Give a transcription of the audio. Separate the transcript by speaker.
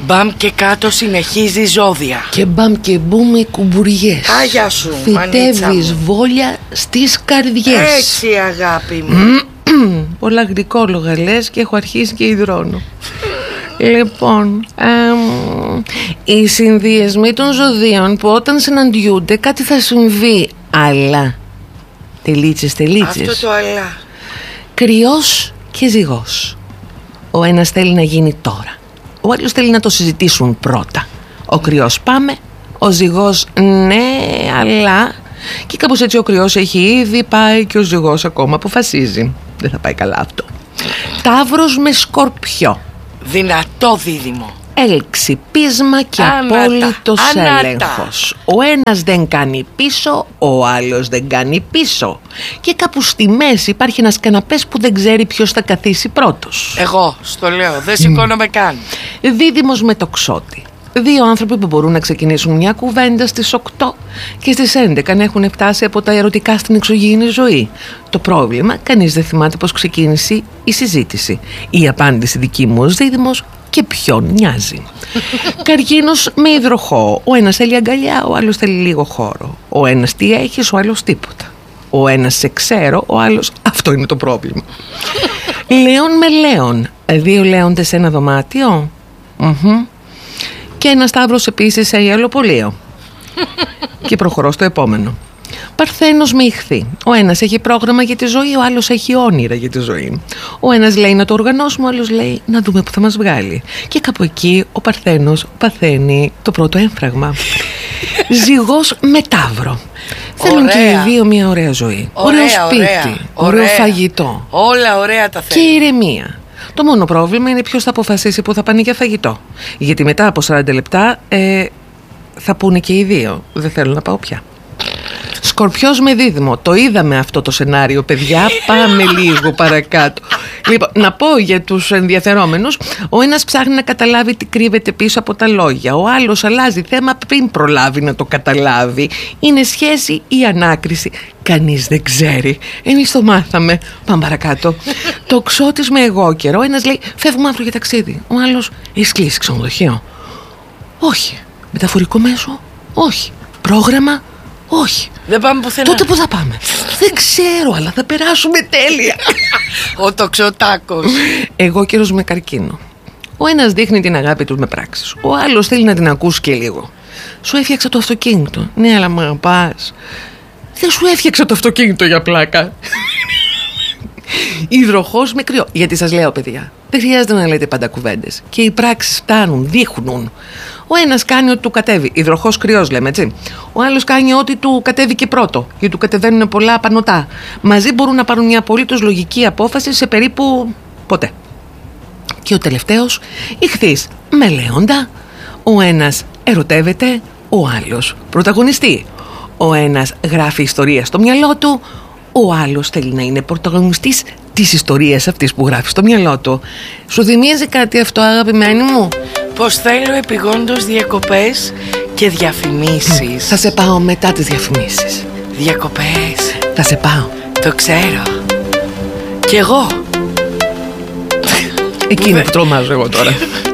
Speaker 1: μπαμ και κάτω συνεχίζει ζώδια.
Speaker 2: Και μπαμ και μπούμ οι κουμπουριές.
Speaker 1: Άγια σου,
Speaker 2: φυτεύεις βόλια στις καρδιές.
Speaker 1: Έτσι αγάπη μου.
Speaker 2: Πολλά γλυκόλογα λες και έχω αρχίσει και υδρώνω. Λοιπόν, οι συνδυασμοί των ζωδίων που όταν συναντιούνται κάτι θα συμβεί. Αλλά τελίτσες.
Speaker 1: Αυτό το αλλά.
Speaker 2: Κρυός και ζυγός. Ο ένας θέλει να γίνει τώρα, ο άλλος θέλει να το συζητήσουν πρώτα. Ο κρυός πάμε, ο ζυγός ναι, αλλά. Και κάπως έτσι ο κρυός έχει ήδη πάει και ο ζυγός ακόμα αποφασίζει. Δεν θα πάει καλά αυτό. Ταύρος με σκορπιό.
Speaker 1: Δυνατό δίδυμο.
Speaker 2: Έλξη, πείσμα και απόλυτος έλεγχος. Ο ένας δεν κάνει πίσω, ο άλλος δεν κάνει πίσω. Και κάπου στη μέση υπάρχει ένας καναπές που δεν ξέρει ποιος θα καθίσει πρώτος.
Speaker 1: Εγώ στο λέω, δεν σηκώνομαι καν.
Speaker 2: Δίδυμος με τοξότη. Δύο άνθρωποι που μπορούν να ξεκινήσουν μια κουβέντα στις 8 και στις 11 να έχουν φτάσει από τα ερωτικά στην εξωγήινη ζωή. Το πρόβλημα, κανείς δεν θυμάται πώς ξεκίνησε η συζήτηση. Η απάντηση δική μου ως δίδυμος και ποιον νοιάζει. Καρκίνος με υδροχόο. Ο ένας θέλει αγκαλιά, ο άλλος θέλει λίγο χώρο. Ο ένας τι έχεις, ο άλλος τίποτα. Ο ένας σε ξέρω, ο άλλος αυτό είναι το πρόβλημα. Λέων με λέων. Δύο λέοντες σε ένα δωμάτιο. Και ένα σταύρος επίσης σε ιεροπολείο. Και προχωρώ στο επόμενο. Παρθένος με ιχθύ. Ο ένας έχει πρόγραμμα για τη ζωή, ο άλλος έχει όνειρα για τη ζωή. Ο ένας λέει να το οργανώσουμε, ο άλλος λέει να δούμε που θα μας βγάλει. Και κάπου εκεί ο Παρθένος παθαίνει το πρώτο έμφραγμα. Ζυγός με ταύρο. Θέλουν και οι δύο μια ωραία ζωή. Ωραίο σπίτι, ωραίο φαγητό.
Speaker 1: Όλα ωραία τα θέλουν.
Speaker 2: Και ηρεμία. Το μόνο πρόβλημα είναι ποιος θα αποφασίσει που θα πάνε για φαγητό. Γιατί μετά από 40 λεπτά θα πούνε και οι δύο. Δεν θέλω να πάω πια. Σκορπιός με δίδυμο. Το είδαμε αυτό το σενάριο, παιδιά. Πάμε λίγο παρακάτω. Λοιπόν, να πω για τους ενδιαφερόμενους. Ο ένας ψάχνει να καταλάβει τι κρύβεται πίσω από τα λόγια. Ο άλλος αλλάζει θέμα πριν προλάβει να το καταλάβει. Είναι σχέση ή ανάκριση. Κανείς δεν ξέρει. Εμείς το μάθαμε. Πάμε παρακάτω. Τοξότης με εγώ καιρό. Ο ένας λέει φεύγουμε αύριο για ταξίδι. Ο άλλος έχεις κλείσει ξενοδοχείο. Όχι. Μεταφορικό μέσο. Όχι. Πρόγραμμα. Όχι.
Speaker 1: Δεν πάμε πουθενά.
Speaker 2: Τότε που θα πάμε? Δεν ξέρω, αλλά θα περάσουμε τέλεια.
Speaker 1: Ο τοξοτάκος.
Speaker 2: Εγώ καιρός με καρκίνο. Ο ένας δείχνει την αγάπη του με πράξεις. Ο άλλος θέλει να την ακούσει και λίγο. Σου έφτιαξα το αυτοκίνητο. Ναι, αλλά μ' αγαπάς. Δεν σου έφτιαξα το αυτοκίνητο για πλάκα. Υδροχός με κρυό. Γιατί σας λέω, παιδιά, δεν χρειάζεται να λέτε πάντα κουβέντες. Και οι πράξεις φτάνουν, δείχνουν. Ο ένας κάνει ό,τι του κατέβει. Υδροχός κρυός λέμε, έτσι. Ο άλλος κάνει ό,τι του κατέβει και πρώτο. Γιατί του κατεβαίνουν πολλά πανωτά. Μαζί μπορούν να πάρουν μια απολύτως λογική απόφαση σε περίπου ποτέ. Και ο τελευταίος, ιχθύς με λέοντα. Ο ένας ερωτεύεται, ο άλλος πρωταγωνιστεί. Ο ένας γράφει ιστορία στο μυαλό του. Ο άλλος θέλει να είναι πρωταγωνιστής της ιστορίας αυτής που γράφει στο μυαλό του. Σου θυμίζει κάτι αυτό, αγαπημένη μου?
Speaker 1: Πως θέλω επειγόντως διακοπές και διαφημίσεις.
Speaker 2: Θα σε πάω μετά τις διαφημίσεις.
Speaker 1: Διακοπές.
Speaker 2: Θα σε πάω.
Speaker 1: Το ξέρω. Κι εγώ.
Speaker 2: Εκείνο που τρομάζω εγώ τώρα.